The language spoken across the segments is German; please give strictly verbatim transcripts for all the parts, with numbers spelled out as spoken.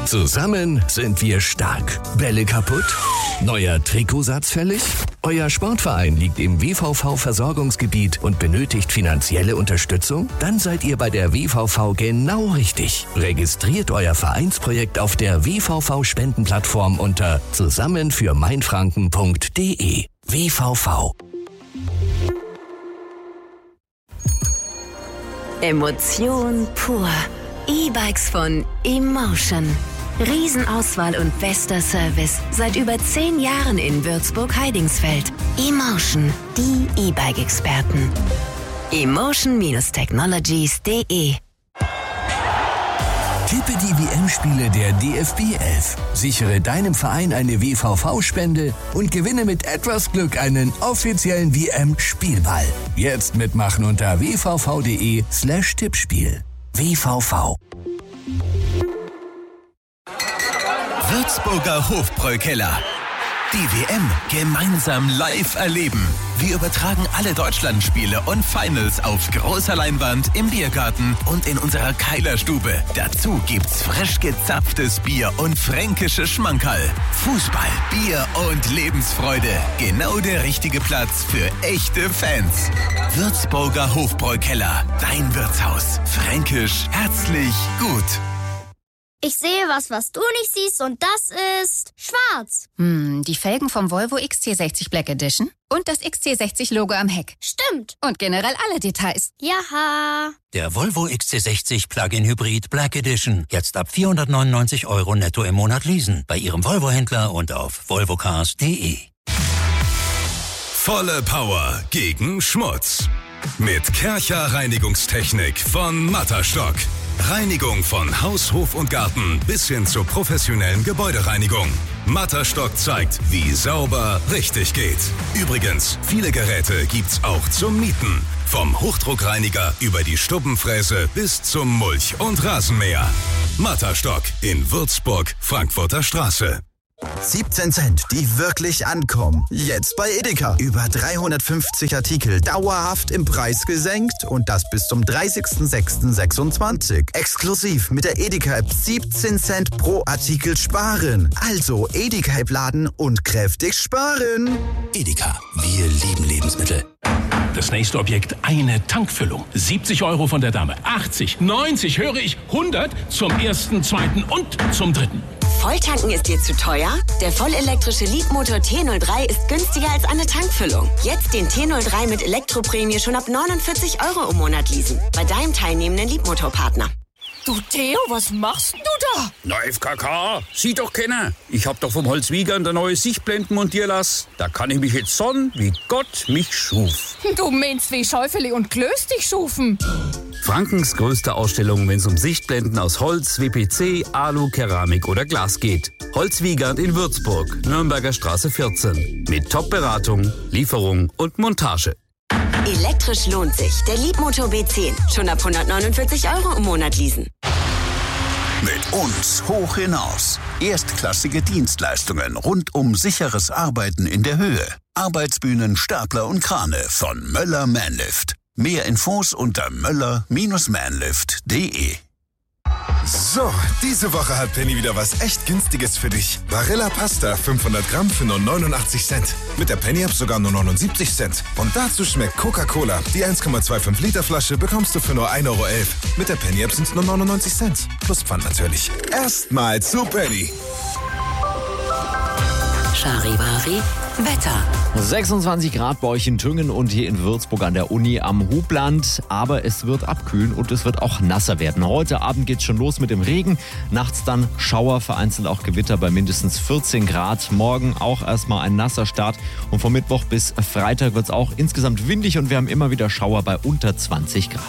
Zusammen sind wir stark. Bälle kaputt? Neuer Trikotsatz fällig? Euer Sportverein liegt im W V V-Versorgungsgebiet und benötigt finanzielle Unterstützung? Dann seid ihr bei der W V V genau richtig. Registriert euer Vereinsprojekt auf der W V V-Spendenplattform unter zusammen für mainfranken punkt de. W V V. Emotion pur. E-Bikes von Emotion. Riesenauswahl und bester Service. Seit über zehn Jahren in Würzburg-Heidingsfeld. Emotion, die E-Bike-Experten. emotion Technologies punkt de. Tippe die W M-Spiele der D F B elf. Sichere deinem Verein eine W V V-Spende und gewinne mit etwas Glück einen offiziellen W M-Spielball. Jetzt mitmachen unter w v v punkt de slash Tippspiel. W V V. Würzburger Hofbräukeller. Die W M gemeinsam live erleben. Wir übertragen alle Deutschlandspiele und Finals auf großer Leinwand im Biergarten und in unserer Keilerstube. Dazu gibt's frisch gezapftes Bier und fränkische Schmankerl. Fußball, Bier und Lebensfreude. Genau der richtige Platz für echte Fans. Würzburger Hofbräukeller. Dein Wirtshaus. Fränkisch, herzlich, gut. Ich sehe was, was du nicht siehst, und das ist schwarz. Hm, die Felgen vom Volvo X C sechzig Black Edition und das X C sechzig Logo am Heck. Stimmt. Und generell alle Details. Jaha. Der Volvo X C sechzig Plug-in Hybrid Black Edition. Jetzt ab vierhundertneunundneunzig Euro netto im Monat leasen. Bei Ihrem Volvo-Händler und auf volvo cars punkt de. Volle Power gegen Schmutz. Mit Kärcher Reinigungstechnik von Matterstock. Reinigung von Haus, Hof und Garten bis hin zur professionellen Gebäudereinigung. Matterstock zeigt, wie sauber richtig geht. Übrigens, viele Geräte gibt's auch zum Mieten. Vom Hochdruckreiniger über die Stubbenfräse bis zum Mulch- und Rasenmäher. Matterstock in Würzburg, Frankfurter Straße. siebzehn Cent, die wirklich ankommen. Jetzt bei Edeka. Über dreihundertfünfzig Artikel dauerhaft im Preis gesenkt und das bis zum dreißigsten sechsten sechsundzwanzig. Exklusiv mit der Edeka-App siebzehn Cent pro Artikel sparen. Also Edeka-App laden und kräftig sparen. Edeka, wir lieben Lebensmittel. Das nächste Objekt, eine Tankfüllung. siebzig Euro von der Dame. achtzig, neunzig, höre ich, hundert zum ersten, zweiten und zum dritten. Volltanken ist dir zu teuer? Der vollelektrische Leadmotor T null drei ist günstiger als eine Tankfüllung. Jetzt den T null drei mit Elektroprämie schon ab neunundvierzig Euro im Monat leasen. Bei deinem teilnehmenden Leadmotorpartner. Du Theo, was machst denn du da? Na, F K K, sieh doch keiner. Ich hab doch vom Holzwiegern der neue Sichtblenden montieren lassen. Da kann ich mich jetzt sonnen, wie Gott mich schuf. Du meinst wie Schäufele und Klöß dich schufen. Frankens größte Ausstellung, wenn es um Sichtblenden aus Holz, W P C, Alu, Keramik oder Glas geht. Holzwiegand in Würzburg, Nürnberger Straße vierzehn. Mit Top-Beratung, Lieferung und Montage. Elektrisch lohnt sich. Der Leadmotor B zehn. Schon ab hundertneunundvierzig Euro im Monat leasen. Mit uns hoch hinaus. Erstklassige Dienstleistungen rund um sicheres Arbeiten in der Höhe. Arbeitsbühnen, Stapler und Krane von Möller Manlift. Mehr Infos unter möller Bindestrich manlift punkt de. So, diese Woche hat Penny wieder was echt Günstiges für dich. Barilla Pasta fünfhundert Gramm für nur neunundachtzig Cent. Mit der Penny-App sogar nur neunundsiebzig Cent. Und dazu schmeckt Coca-Cola. Die eins Komma fünfundzwanzig Liter Flasche bekommst du für nur ein Euro elf. Mit der Penny-App sind es nur neunundneunzig Cent. Plus Pfand natürlich. Erstmal zu Penny. Charivari Wetter. sechsundzwanzig Grad bei euch in Thüngen und hier in Würzburg an der Uni am Hubland. Aber es wird abkühlen und es wird auch nasser werden. Heute Abend geht's schon los mit dem Regen. Nachts dann Schauer, vereinzelt auch Gewitter bei mindestens vierzehn Grad. Morgen auch erstmal ein nasser Start. Und vom Mittwoch bis Freitag wird's auch insgesamt windig und wir haben immer wieder Schauer bei unter zwanzig Grad.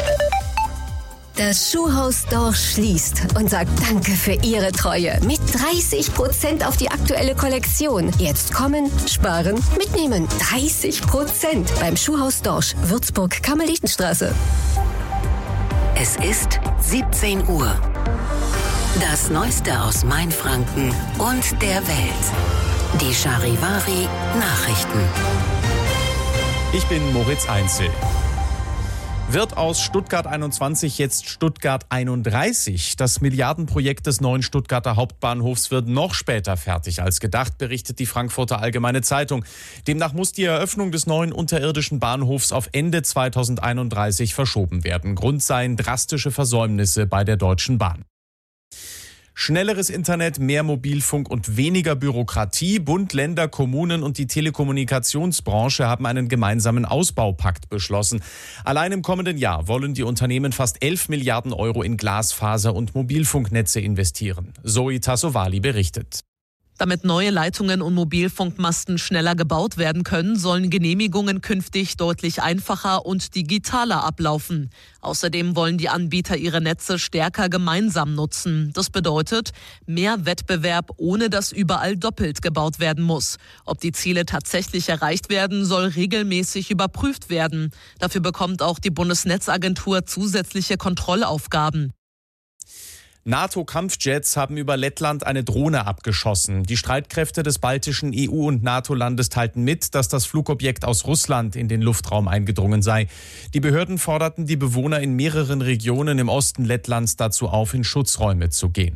Das Schuhhaus Dorsch schließt und sagt Danke für Ihre Treue. Mit dreißig Prozent auf die aktuelle Kollektion. Jetzt kommen, sparen, mitnehmen. dreißig Prozent beim Schuhhaus Dorsch, Würzburg, Karmelitenstraße. Es ist siebzehn Uhr. Das Neueste aus Mainfranken und der Welt. Die Charivari Nachrichten. Ich bin Moritz Einzel. Wird aus Stuttgart einundzwanzig jetzt Stuttgart einunddreißig? Das Milliardenprojekt des neuen Stuttgarter Hauptbahnhofs wird noch später fertig als gedacht, berichtet die Frankfurter Allgemeine Zeitung. Demnach muss die Eröffnung des neuen unterirdischen Bahnhofs auf Ende zweitausendeinunddreißig verschoben werden. Grund seien drastische Versäumnisse bei der Deutschen Bahn. Schnelleres Internet, mehr Mobilfunk und weniger Bürokratie. Bund, Länder, Kommunen und die Telekommunikationsbranche haben einen gemeinsamen Ausbaupakt beschlossen. Allein im kommenden Jahr wollen die Unternehmen fast elf Milliarden Euro in Glasfaser- und Mobilfunknetze investieren. Zoe Tassovali berichtet. Damit neue Leitungen und Mobilfunkmasten schneller gebaut werden können, sollen Genehmigungen künftig deutlich einfacher und digitaler ablaufen. Außerdem wollen die Anbieter ihre Netze stärker gemeinsam nutzen. Das bedeutet mehr Wettbewerb, ohne dass überall doppelt gebaut werden muss. Ob die Ziele tatsächlich erreicht werden, soll regelmäßig überprüft werden. Dafür bekommt auch die Bundesnetzagentur zusätzliche Kontrollaufgaben. NATO-Kampfjets haben über Lettland eine Drohne abgeschossen. Die Streitkräfte des baltischen E U- und NATO-Landes teilten mit, dass das Flugobjekt aus Russland in den Luftraum eingedrungen sei. Die Behörden forderten die Bewohner in mehreren Regionen im Osten Lettlands dazu auf, in Schutzräume zu gehen.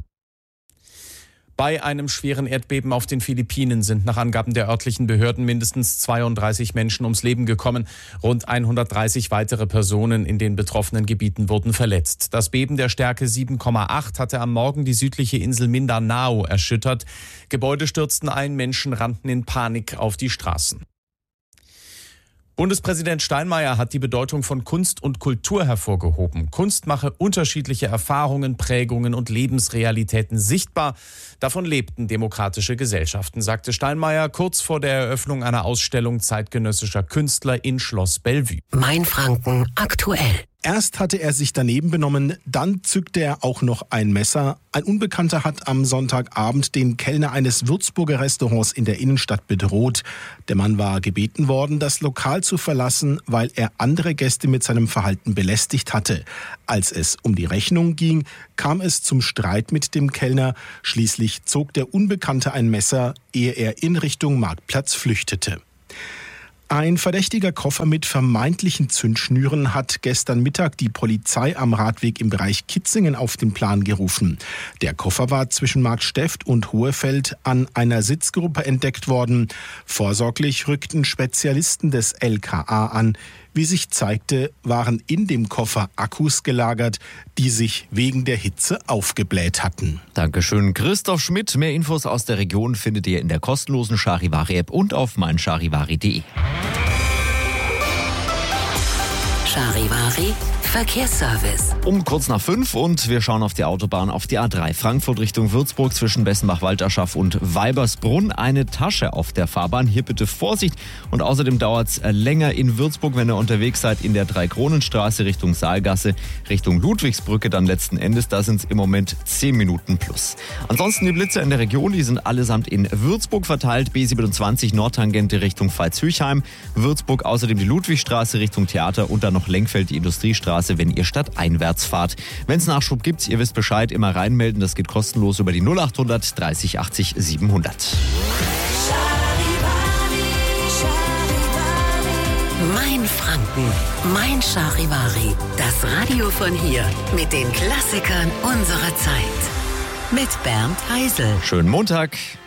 Bei einem schweren Erdbeben auf den Philippinen sind nach Angaben der örtlichen Behörden mindestens zweiunddreißig Menschen ums Leben gekommen. Rund hundertdreißig weitere Personen in den betroffenen Gebieten wurden verletzt. Das Beben der Stärke sieben Komma acht hatte am Morgen die südliche Insel Mindanao erschüttert. Gebäude stürzten ein, Menschen rannten in Panik auf die Straßen. Bundespräsident Steinmeier hat die Bedeutung von Kunst und Kultur hervorgehoben. Kunst mache unterschiedliche Erfahrungen, Prägungen und Lebensrealitäten sichtbar. Davon lebten demokratische Gesellschaften, sagte Steinmeier kurz vor der Eröffnung einer Ausstellung zeitgenössischer Künstler in Schloss Bellevue. Mainfranken aktuell. Erst hatte er sich daneben benommen, dann zückte er auch noch ein Messer. Ein Unbekannter hat am Sonntagabend den Kellner eines Würzburger Restaurants in der Innenstadt bedroht. Der Mann war gebeten worden, das Lokal zu verlassen, weil er andere Gäste mit seinem Verhalten belästigt hatte. Als es um die Rechnung ging, kam es zum Streit mit dem Kellner. Schließlich zog der Unbekannte ein Messer, ehe er in Richtung Marktplatz flüchtete. Ein verdächtiger Koffer mit vermeintlichen Zündschnüren hat gestern Mittag die Polizei am Radweg im Bereich Kitzingen auf den Plan gerufen. Der Koffer war zwischen Marktsteft und Hohefeld an einer Sitzgruppe entdeckt worden. Vorsorglich rückten Spezialisten des L K A an. Wie sich zeigte, waren in dem Koffer Akkus gelagert, die sich wegen der Hitze aufgebläht hatten. Dankeschön, Christoph Schmidt. Mehr Infos aus der Region findet ihr in der kostenlosen Charivari-App und auf meincharivari punkt de. Charivari Verkehrsservice. Um kurz nach fünf und wir schauen auf die Autobahn, auf die A drei Frankfurt Richtung Würzburg zwischen Bessenbach-Walterschaff und Weibersbrunn. Eine Tasche auf der Fahrbahn. Hier bitte Vorsicht. Und außerdem dauert es länger in Würzburg, wenn ihr unterwegs seid in der Dreikronenstraße Richtung Saalgasse, Richtung Ludwigsbrücke dann letzten Endes. Da sind es im Moment zehn Minuten plus. Ansonsten die Blitzer in der Region, die sind allesamt in Würzburg verteilt. B siebenundzwanzig Nordtangente Richtung Veitshöchheim. Würzburg außerdem die Ludwigstraße Richtung Theater und dann noch Lenkfeld die Industriestraße, wenn ihr stadteinwärts fahrt. Wenn es Nachschub gibt, ihr wisst Bescheid, immer reinmelden. Das geht kostenlos über die null achthundert dreißig achtzig siebenhundert. Mainfranken, mein Charivari. Das Radio von hier mit den Klassikern unserer Zeit. Mit Bernd Heisel. Schönen Montag.